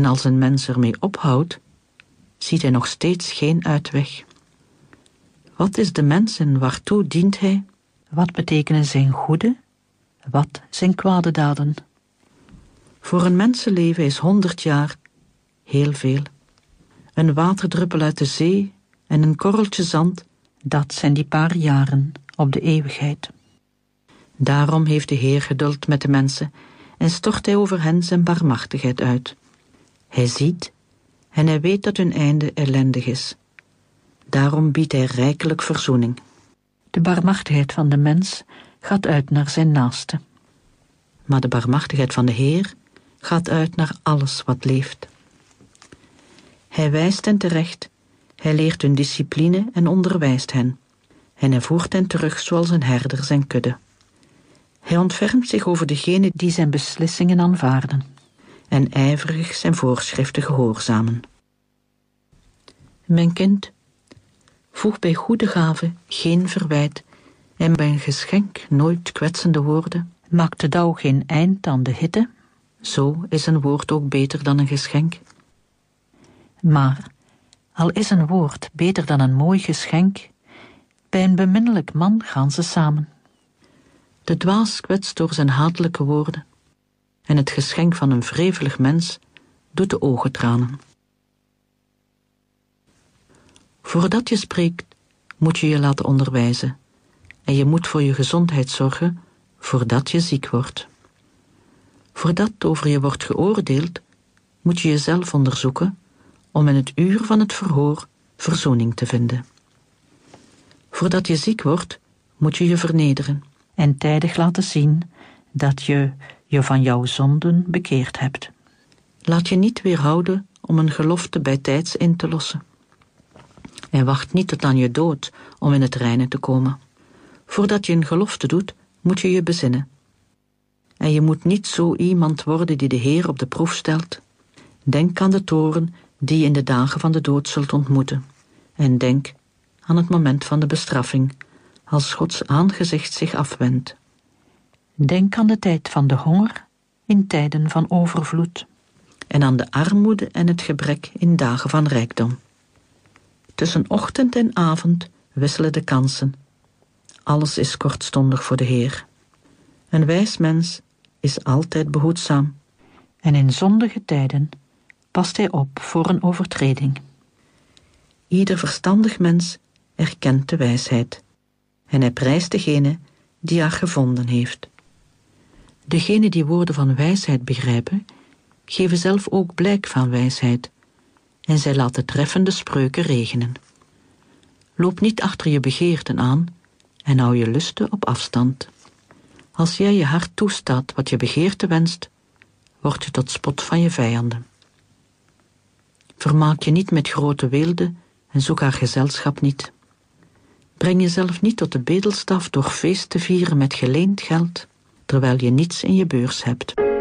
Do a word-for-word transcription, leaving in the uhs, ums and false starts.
En als een mens ermee ophoudt, ziet hij nog steeds geen uitweg. Wat is de mens en waartoe dient hij? Wat betekenen zijn goede, wat zijn kwade daden? Voor een mensenleven is honderd jaar heel veel. Een waterdruppel uit de zee en een korreltje zand, dat zijn die paar jaren op de eeuwigheid. Daarom heeft de Heer geduld met de mensen en stort hij over hen zijn barmhartigheid uit. Hij ziet en hij weet dat hun einde ellendig is. Daarom biedt hij rijkelijk verzoening. De barmhartigheid van de mens gaat uit naar zijn naaste. Maar de barmhartigheid van de Heer gaat uit naar alles wat leeft. Hij wijst hen terecht, hij leert hun discipline en onderwijst hen. En hij voert hen terug zoals een herder zijn kudde. Hij ontfermt zich over degenen die zijn beslissingen aanvaarden en ijverig zijn voorschriften gehoorzamen. Mijn kind, voeg bij goede gaven geen verwijt en bij een geschenk nooit kwetsende woorden. Maakt de dauw geen eind aan de hitte? Zo is een woord ook beter dan een geschenk. Maar, al is een woord beter dan een mooi geschenk, bij een beminnelijk man gaan ze samen. De dwaas kwetst door zijn hatelijke woorden, en het geschenk van een wrevelig mens doet de ogen tranen. Voordat je spreekt, moet je je laten onderwijzen, en je moet voor je gezondheid zorgen voordat je ziek wordt. Voordat over je wordt geoordeeld, moet je jezelf onderzoeken om in het uur van het verhoor verzoening te vinden. Voordat je ziek wordt, moet je je vernederen en tijdig laten zien dat je je van jouw zonden bekeerd hebt. Laat je niet weerhouden om een gelofte bijtijds in te lossen. En wacht niet tot aan je dood om in het reine te komen. Voordat je een gelofte doet, moet je je bezinnen. En je moet niet zo iemand worden die de Heer op de proef stelt. Denk aan de toorn die je in de dagen van de dood zult ontmoeten. En denk aan het moment van de bestraffing, als Gods aangezicht zich afwendt. Denk aan de tijd van de honger in tijden van overvloed. En aan de armoede en het gebrek in dagen van rijkdom. Tussen ochtend en avond wisselen de kansen. Alles is kortstondig voor de Heer. Een wijs mens is altijd behoedzaam. En in zondige tijden past hij op voor een overtreding. Ieder verstandig mens erkent de wijsheid. En hij prijst degene die haar gevonden heeft. Degenen die woorden van wijsheid begrijpen, geven zelf ook blijk van wijsheid. En zij laten treffende spreuken regenen. Loop niet achter je begeerten aan en hou je lusten op afstand. Als jij je hart toestaat wat je begeerte wenst, word je tot spot van je vijanden. Vermaak je niet met grote weelde en zoek haar gezelschap niet. Breng jezelf niet tot de bedelstaf door feest te vieren met geleend geld, terwijl je niets in je beurs hebt.